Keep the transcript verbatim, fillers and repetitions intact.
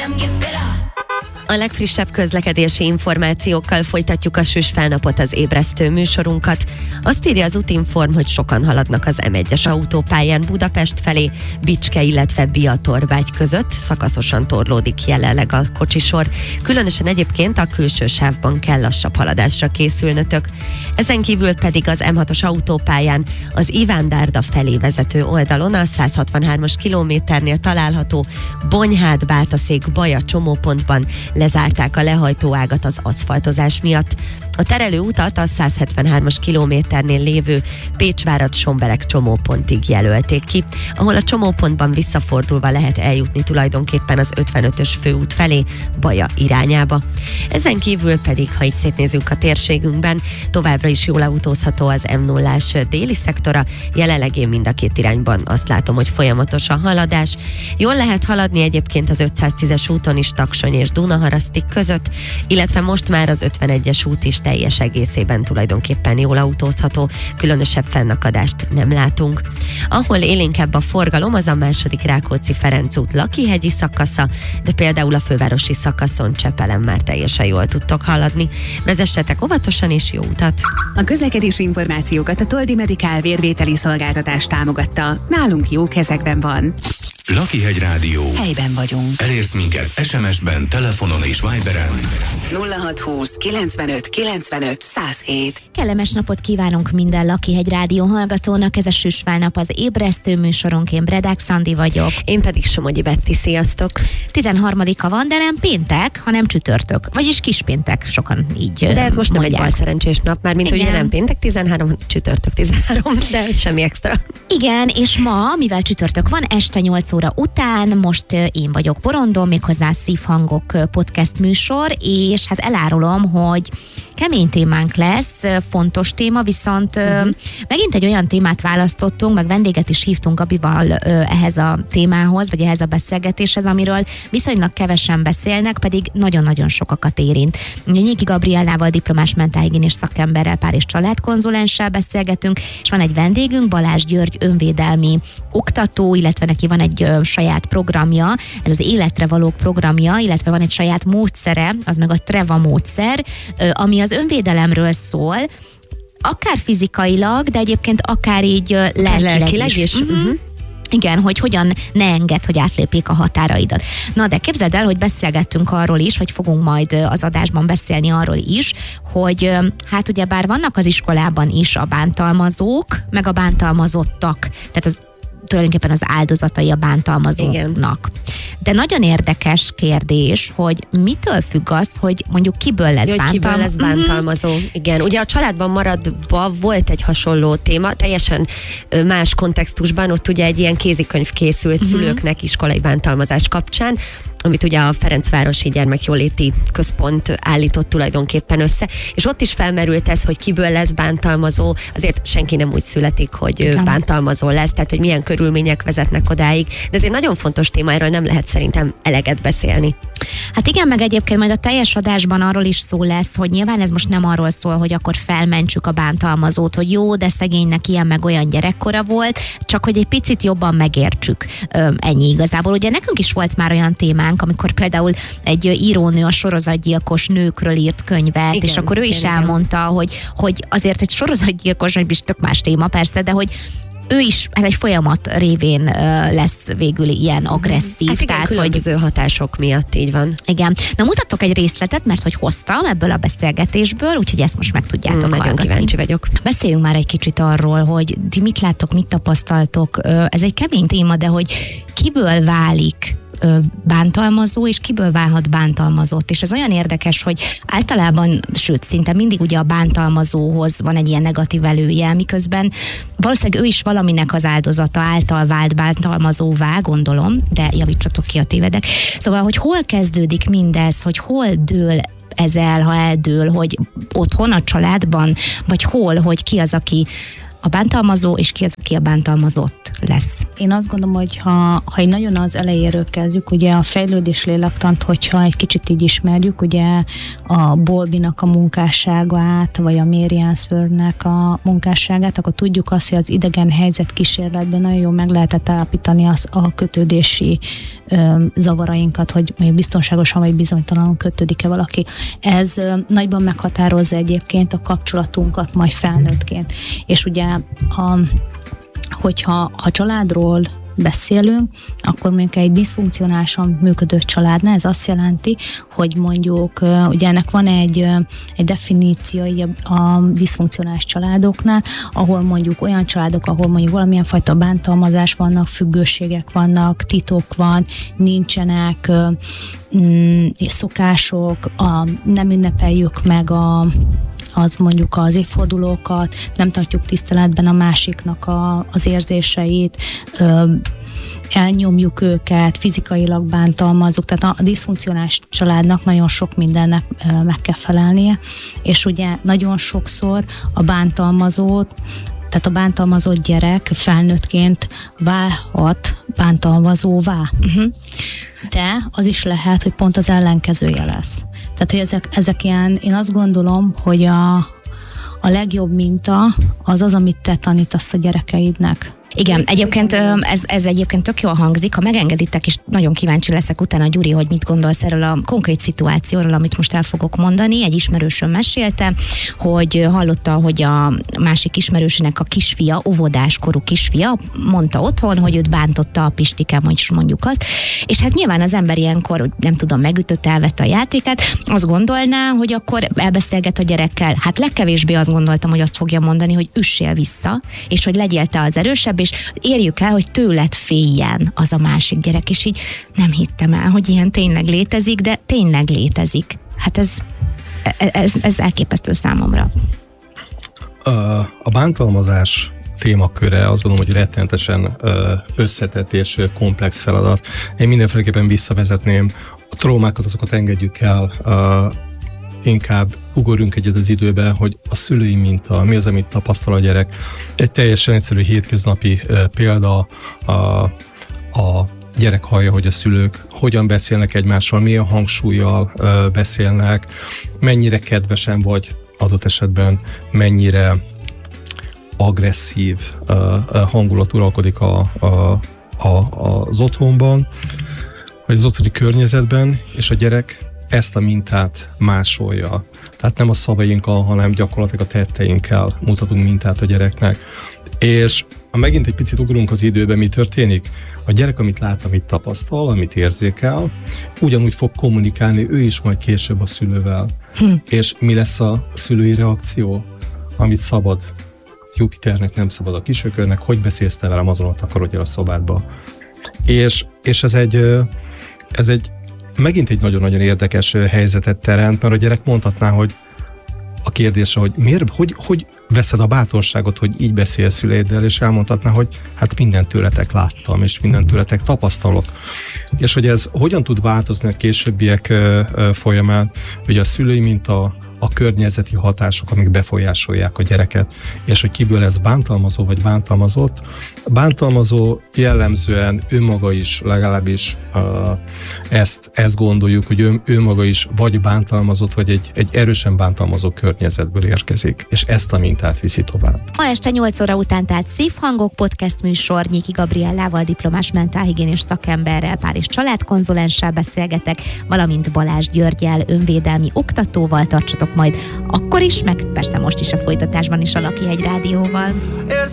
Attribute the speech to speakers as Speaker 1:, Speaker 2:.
Speaker 1: A legfrissebb közlekedési információkkal folytatjuk a süs felnapot, az ébresztő műsorunkat. Azt írja az Útinform, hogy sokan haladnak az em egyes autópályán Budapest felé, Bicske, illetve Biatorvágy között. Szakaszosan torlódik jelenleg a kocsisor. Különösen egyébként a külső sávban kell lassabb haladásra készülnötök. Ezen kívül pedig az em hatos autópályán az Iván-Dárda felé vezető oldalon a száz hatvanhármas kilométernél található Bonyhád-Bátaszék-Baja csomópontban lezárták a lehajtóágat az aszfaltozás miatt. A terelő utat a száz hetvenhármas kilométernél lévő Pécsvárad-Sombereg csomópontig jelölték ki, ahol a csomópontban visszafordulva lehet eljutni tulajdonképpen az ötvenötös főút felé, Baja irányába. Ezen kívül pedig, ha így szétnézzük a térségünkben, továbbra is jól autózható az em nullás déli szektora, jelenleg én mind a két irányban azt látom, hogy folyamatos a haladás. Jól lehet haladni egyébként az ötszáztízes úton is Taksony és Dunaharaszti között, illetve most már az ötvenegyes út is teljes egészében tulajdonképpen jól autózható, különösebb fennakadást nem látunk. Ahol élénkebb a forgalom, az a második Rákóczi-Ferenc út Lakihegyi szakasza, de például a fővárosi szakaszon Csepelen már teljesen jól tudtok haladni. Vezessetek óvatosan és jó utat!
Speaker 2: A közlekedési információkat a Toldi Medikál vérvételi szolgáltatás támogatta. Nálunk jó kezekben van.
Speaker 3: Lakihegy Rádió.
Speaker 2: Helyben vagyunk.
Speaker 3: Elérsz minket es em es-ben, telefonon és Viberen.
Speaker 2: nulla hatszázhúsz kilencvenöt kilencvenöt száz hét.
Speaker 4: Kellemes napot kívánunk minden Lakihegy Rádió hallgatónak. Ez a süs felnap, az ébresztő műsorunk. Én Bredák Szandi vagyok.
Speaker 1: Én pedig Somogyi Betti, sziasztok!
Speaker 4: tizenharmadika van, de nem péntek, hanem csütörtök. Vagyis kispéntek, sokan így
Speaker 1: De ez most nem
Speaker 4: mondják.
Speaker 1: egy balszerencsés nap, már mint ugye nem péntek tizenhárom, csütörtök tizenhárom, de ez semmi extra.
Speaker 4: Igen, és ma, mivel csütörtök van, este nyolc óra után, most én vagyok Porondon, méghozzá Szívhangok podcast műsor, és hát elárulom, hogy kemény témánk lesz, fontos téma, viszont uh-huh. megint egy olyan témát választottunk, meg vendéget is hívtunk Gabival ehhez a témához, vagy ehhez a beszélgetéshez, amiről viszonylag kevesen beszélnek, pedig nagyon-nagyon sokakat érint. Nyiki Gabriellával, diplomás mentálhigiénés szakemberrel, pár és családkonzulenssel beszélgetünk, és van egy vendégünk, Balázs György, önvédelmi oktató, illetve neki van egy ö, saját programja, ez az életre való programja, illetve van egy saját módszere, az meg a Treva módszer, ö, ami az önvédelemről szól, akár fizikailag, de egyébként akár így ö, lelkileg,
Speaker 1: lelkileg
Speaker 4: is.
Speaker 1: is.
Speaker 4: Uh-huh.
Speaker 1: Uh-huh.
Speaker 4: Igen, hogy hogyan ne engedd, hogy átlépjék a határaidat. Na, de képzeld el, hogy beszélgettünk arról is, vagy fogunk majd az adásban beszélni arról is, hogy hát ugye bár vannak az iskolában is a bántalmazók, meg a bántalmazottak, tehát az tulajdonképpen az áldozatai a bántalmazóknak. De nagyon érdekes kérdés, hogy mitől függ az, hogy mondjuk kiből lesz
Speaker 1: Hogy
Speaker 4: bántalmazó.
Speaker 1: kiből lesz bántalmazó. Mm-hmm. Igen, ugye a családban maradva volt egy hasonló téma, teljesen más kontextusban, ott ugye egy ilyen kézikönyv készült mm-hmm. szülőknek iskolai bántalmazás kapcsán, amit ugye a Ferencvárosi Gyermekjóléti Központ állított tulajdonképpen össze, és ott is felmerült ez, hogy kiből lesz bántalmazó, azért senki nem úgy születik, hogy Igen. bántalmazó lesz, tehát hogy milyen körülmények vezetnek odáig, de ez egy nagyon fontos téma, erről nem lehet szerintem eleget beszélni.
Speaker 4: Hát igen, meg egyébként majd a teljes adásban arról is szó lesz, hogy nyilván ez most nem arról szól, hogy akkor felmentsük a bántalmazót, hogy jó, de szegénynek ilyen meg olyan gyerekkora volt, csak hogy egy picit jobban megértsük. Ö, ennyi igazából. Ugye nekünk is volt már olyan témánk, amikor például egy írónő a sorozatgyilkos nőkről írt könyvet, igen, és akkor ő is igen, elmondta, hogy, hogy azért egy sorozatgyilkos, egy tök más téma persze, de hogy ő is hát egy folyamat révén uh, lesz végül ilyen agresszív.
Speaker 1: Hát igen,
Speaker 4: tehát,
Speaker 1: különböző
Speaker 4: hogy,
Speaker 1: hatások miatt így van.
Speaker 4: Igen. Na mutatok egy részletet, mert hogy hoztam ebből a beszélgetésből, úgyhogy ezt most meg tudjátok
Speaker 1: mm,
Speaker 4: hallgatni.
Speaker 1: Nagyon kíváncsi vagyok.
Speaker 4: Beszéljünk már egy kicsit arról, hogy ti mit láttok, mit tapasztaltok. Ez egy kemény téma, de hogy kiből válik bántalmazó, és kiből válhat bántalmazott. És ez olyan érdekes, hogy általában, sőt, szinte mindig ugye a bántalmazóhoz van egy ilyen negatív előjel, miközben valószínűleg ő is valaminek az áldozata által vált bántalmazóvá, gondolom, de javítsatok ki, a tévedek. Szóval, hogy hol kezdődik mindez, hogy hol dől ez el, ha eldől, hogy otthon, a családban, vagy hol, hogy ki az, aki a bántalmazó, és ki az, aki a bántalmazott lesz?
Speaker 5: Én azt gondolom, hogy ha, ha egy nagyon az elejéről kezdjük, ugye a fejlődés lélektant, hogyha egy kicsit így ismerjük, ugye a Bowlby-nak a munkásságát, vagy a Mary Ainsworth-nek a munkásságát, akkor tudjuk azt, hogy az idegen helyzet kísérletben nagyon jól meg lehetett állapítani az, a kötődési ö, zavarainkat, hogy mondjuk biztonságosan vagy bizonytalanul kötődik-e valaki. Ez ö, nagyban meghatározza egyébként a kapcsolatunkat majd felnőttként. És ugye a hogyha ha családról beszélünk, akkor mondjuk egy diszfunkcionálisan működő családnál ez azt jelenti, hogy mondjuk ugye ennek van egy, egy definíciója a diszfunkcionális családoknál, ahol mondjuk olyan családok, ahol mondjuk valamilyen fajta bántalmazás vannak, függőségek vannak, titok van, nincsenek mm, szokások, a, nem ünnepeljük meg a az mondjuk az évfordulókat, nem tartjuk tiszteletben a másiknak a, az érzéseit, ö, elnyomjuk őket, fizikailag bántalmazzuk, tehát a, a diszfunkcionális családnak nagyon sok mindennek ö, meg kell felelnie, és ugye nagyon sokszor a bántalmazót, tehát a bántalmazott gyerek felnőttként válhat bántalmazóvá. Uh-huh. De az is lehet, hogy pont az ellenkezője lesz. Tehát, hogy ezek, ezek ilyen, én azt gondolom, hogy a, a legjobb minta az az, amit te tanítasz a gyerekeidnek.
Speaker 4: Igen, egyébként ez, ez egyébként tök jól hangzik, ha megengeditek, és nagyon kíváncsi leszek utána, Gyuri, hogy mit gondolsz erről a konkrét szituációról, amit most el fogok mondani. Egy ismerősöm mesélte, hogy hallotta, hogy a másik ismerősének a kisfia, óvodáskorú kisfia mondta otthon, hogy őt bántotta a Pistike, mondjuk azt, és hát nyilván az ember ilyenkor, nem tudom, megütött, elvette a játékát, azt gondolná, hogy akkor elbeszélget a gyerekkel. Hát legkevésbé azt gondoltam, hogy azt fogja mondani, hogy üssél vissza, és hogy legyél te az erősebb, és érjük el, hogy tőled féljen az a másik gyerek, és így nem hittem el, hogy ilyen tényleg létezik, de tényleg létezik. Hát ez, ez, ez elképesztő számomra.
Speaker 6: A bántalmazás témaköre azt gondolom, hogy rettenetesen összetett és komplex feladat. Én mindenféleképpen visszavezetném, a traumákat azokat engedjük el, inkább ugorjunk egyet az időbe, hogy a szülői minta, mi az, amit tapasztal a gyerek. Egy teljesen egyszerű hétköznapi uh, példa, a, a gyerek hallja, hogy a szülők hogyan beszélnek egymással, milyen hangsúllyal uh, beszélnek, mennyire kedvesen vagy adott esetben, mennyire agresszív uh, hangulat uralkodik a, a, a, az otthonban, vagy az otthoni környezetben, és a gyerek ezt a mintát másolja. Tehát nem a szavainkkal, hanem gyakorlatilag a tetteinkkel mutatunk mintát a gyereknek. És ha megint egy picit ugrunk az időbe, mi történik? A gyerek, amit lát, amit tapasztal, amit érzékel, ugyanúgy fog kommunikálni ő is majd később a szülővel. Hm. És mi lesz a szülői reakció? Amit szabad Jupiternek, nem szabad a kisökörnek, hogy beszélsz te velem, azonnal takarodj el a szobádba. És, és ez egy, ez egy megint egy nagyon-nagyon érdekes helyzetet teremt, mert a gyerek mondhatná, hogy a kérdése, hogy miért, hogy, hogy veszed a bátorságot, hogy így beszélsz szüleiddel, és elmondhatná, hogy hát mindent tőletek láttam, és mindent tőletek tapasztalok. És hogy ez hogyan tud változni a későbbiek folyamán, hogy a szülői minta, a környezeti hatások, amik befolyásolják a gyereket, és hogy kiből lesz bántalmazó vagy bántalmazott. A bántalmazó jellemzően ő maga is, legalábbis uh, ezt, ezt gondoljuk, hogy ő, ő maga is vagy bántalmazott, vagy egy, egy erősen bántalmazó környezetből érkezik, és ezt a mintát viszi tovább.
Speaker 4: Ma este nyolc óra után tehát Szívhangok podcast műsor, Nyiki Gabriellával, diplomás mentálhigiénés szakemberrel, pár és családkonzulenssel beszélgetek, valamint Balázs Györggyel, önvédelmi oktatóval. Tartsatok majd akkor is, meg persze most is a folytatásban is a Lakihegy Rádióval.